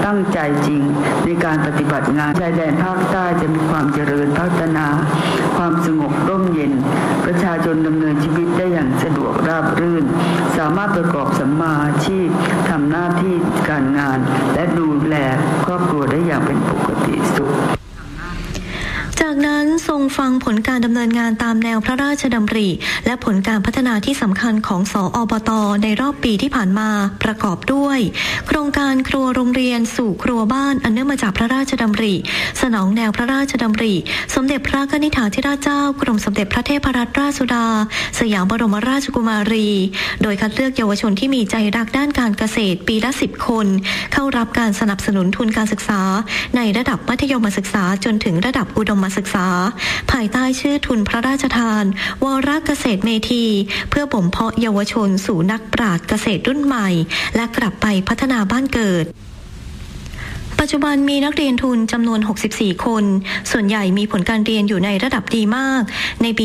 ตั้งใจจริงในการปฏิบัติงานชายแดนภาคใต้จะมีความเจริญพัฒนาความสงบร่มเย็นประชาชนดำเนินชีวิตได้อย่างสะดวกราบรื่นสามารถประกอบสัมมาอาชีพทำหน้าที่การงานและดูแลครอบครัวได้อย่างเป็นปกติสุขจากนั้นทรงฟังผลการดำเนินงานตามแนวพระราชดำริและผลการพัฒนาที่สำคัญของสอบต.ในรอบปีที่ผ่านมาประกอบด้วยโครงการครัวโรงเรียนสู่ครัวบ้านอันเนื่องมาจากพระราชดำริสนองแนวพระราชดำริสมเด็จพระนิธิถาธิราชเจ้ากรมสมเด็จพระเทพรัตนราชสุดาสยามบรมราชกุมารีโดยคัดเลือกเยาวชนที่มีใจรักด้านการเกษตรปีละ10 คนเข้ารับการสนับสนุนทุนการศึกษาในระดับมัธยมศึกษาจนถึงระดับอุดมศึกษาภายใต้ชื่อทุนพระราชทานวรเกษตรเมธีเพื่อบ่มเพาะเยาวชนสู่นักปราชญ์เกษตรรุ่นใหม่และกลับไปพัฒนาบ้านเกิดปัจจุบันมีนักเรียนทุนจำนวน64 คนส่วนใหญ่มีผลการเรียนอยู่ในระดับดีมากในปี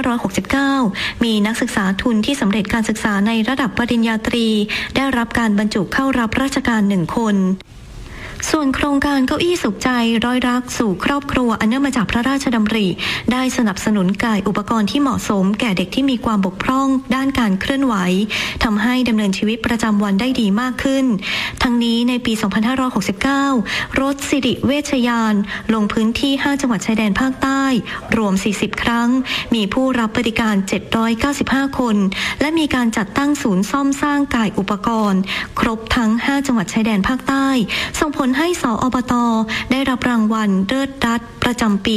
2569 มีนักศึกษาทุนที่สำเร็จการศึกษาในระดับปริญญาตรีได้รับการบรรจุเข้ารับราชการ1 คนส่วนโครงการเก้าอี้สุขใจร้อยรักสู่ครอบครัวอันเนื่องมาจากพระราชดำริได้สนับสนุนก่ายอุปกรณ์ที่เหมาะสมแก่เด็กที่มีความบกพร่องด้านการเคลื่อนไหวทำให้ดำเนินชีวิตประจำวันได้ดีมากขึ้นทั้งนี้ในปี 2569 รถสิริเวชยานลงพื้นที่5 จังหวัดชายแดนภาคใต้รวม40 ครั้งมีผู้รับบริการ795 คนและมีการจัดตั้งศูนย์ซ่อมสร้างก่ายอุปกรณ์ครบทั้ง5 จังหวัดชายแดนภาคใต้ส่งผลให้สอบต.ได้รับรางวัลเลิศรัฐประจำปี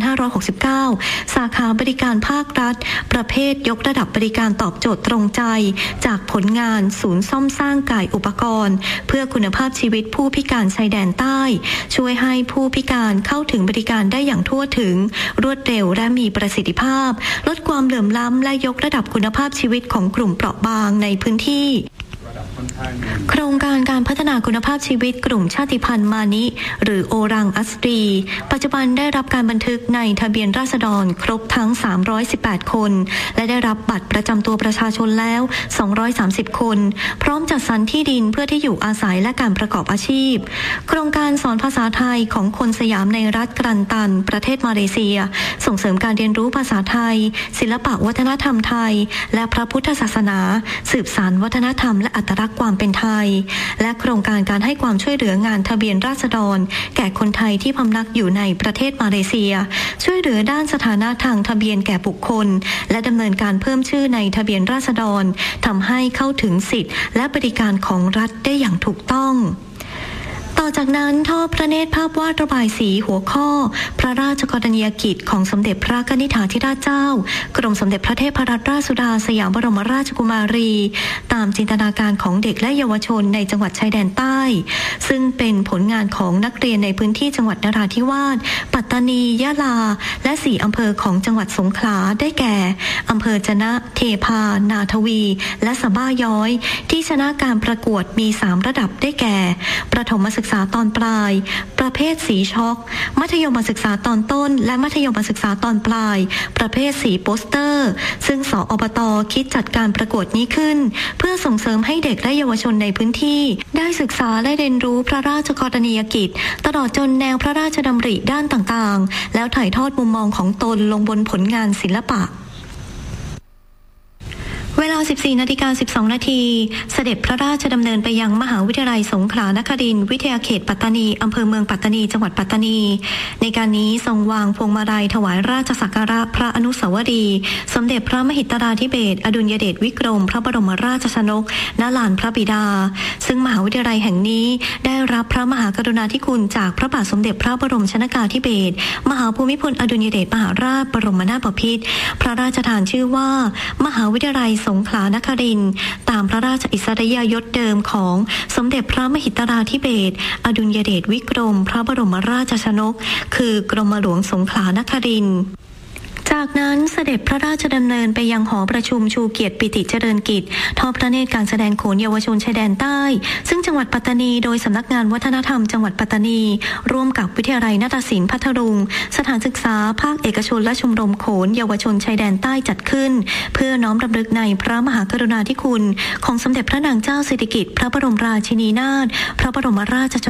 2569 สาขาบริการภาครัฐประเภทยกระดับบริการตอบโจทย์ตรงใจจากผลงานศูนย์ซ่อมสร้างก่ายอุปกรณ์เพื่อคุณภาพชีวิตผู้พิการชายแดนใต้ช่วยให้ผู้พิการเข้าถึงบริการได้อย่างทั่วถึงรวดเร็วและมีประสิทธิภาพลดความเหลื่อมล้ำและยกระดับคุณภาพชีวิตของกลุ่มเปราะบางในพื้นที่โครงการการพัฒนาคุณภาพชีวิตกลุ่มชาติพันธุ์มานิหรือโอรังอัสรีปัจจุบันได้รับการบันทึกในทะเบียนราษฎรครบทั้ง318 คนและได้รับบัตรประจำตัวประชาชนแล้ว230 คนพร้อมจัดสรรที่ดินเพื่อที่อยู่อาศัยและการประกอบอาชีพโครงการสอนภาษาไทยของคนสยามในรัฐกรันตันประเทศมาเลเซียส่งเสริมการเรียนรู้ภาษาไทยศิลปะวัฒนธรรมไทยและพระพุทธศาสนาสืบสานวัฒนธรรมและอัตลักษณ์ความเป็นไทยและโครงการการให้ความช่วยเหลืองานทะเบียนราษฎรแก่คนไทยที่พำนักอยู่ในประเทศมาเลเซียช่วยเหลือด้านสถานะทางทะเบียนแก่บุคคลและดำเนินการเพิ่มชื่อในทะเบียนราษฎรทำให้เข้าถึงสิทธิและบริการของรัฐได้อย่างถูกต้องต่อจากนั้นทอดพระเนตรภาพวาดระบายสีหัวข้อพระราชกรณียกิจของสมเด็จพระนิธิถาธิราชเจ้ากรมสมเด็จพระเทพรัตนราชสุดาสยามบรมราชกุมารีตามจินตนาการของเด็กและเยาวชนในจังหวัดชายแดนใต้ซึ่งเป็นผลงานของนักเรียนในพื้นที่จังหวัดนราธิวาสปัตตานียะลาและ4 อำเภอของจังหวัดสงขลาได้แก่อำเภอจะนะเทพานาทวีและสะบ้าย้อยที่ชนะการประกวดมี3 ระดับได้แก่ประถมศึกษาตอนปลายประเภทสีช็อกมัธยมศึกษาตอนต้นและมัธยมศึกษาตอนปลายประเภทสีโปสเตอร์ซึ่งสอบต.คิดจัดการประกวดนี้ขึ้นเพื่อส่งเสริมให้เด็กและเยาวชนในพื้นที่ได้ศึกษาและเรียนรู้พระราชกรณียกิจตลอดจนแนวพระราชดำริด้านต่างๆแล้วถ่ายทอดมุมมองของตนลงบนผลงานศิลปะเวลา 14:12 นาทีเสด็จพระราชดำเนินไปยังมหาวิทยาลัยสงขลานครินทร์วิทยาเขตปัตตานีอำเภอเมืองปัตตานีจังหวัดปัตตานีในการนี้ทรงวางพวงมาลัยถวายราชสักการะพระอนุสาวรีย์สมเด็จพระมหิดลาธิเบศรอดุลยเดชวิกรมพระบรมราชชนกณลานพระบิดาซึ่งมหาวิทยาลัยแห่งนี้ได้รับพระมหากรุณาธิคุณจากพระบาทสมเด็จพระบรมชนกาธิเบศรมหาภูมิพลอดุลยเดชมหาราชบรมนาถบพิตรพระราชทานชื่อว่ามหาวิทยาลัยสงขลานครินทร์ตามพระราชอิสริยยศเดิมของสมเด็จพระมหิดลาธิเบศรอดุลยเดชวิกรมพระบรมราชชนกคือกรมหลวงสงขลานครินทร์จากนั้นเสด็จพระราชดำเนินไปยังหอประชุมชูเกียรติปิติเจริญกิจทอดพระเนตรการแสดงโขนเยาวชนชายแดนใต้ซึ่งจังหวัดปัตตานีโดยสำนักงานวัฒนธรรมจังหวัดปัตตานีร่วมกับวิทยาลัยนาฏศิลป์พัทลุงสถานศึกษาภาคเอกชนและชมรมโขนเยาวชนชายแดนใต้จัดขึ้นเพื่อน้อมรำลึกในพระมหากรุณาธิคุณของสมเด็จพระนางเจ้าสิริกิติ์พระบรมราชินีนาถพระบรมราช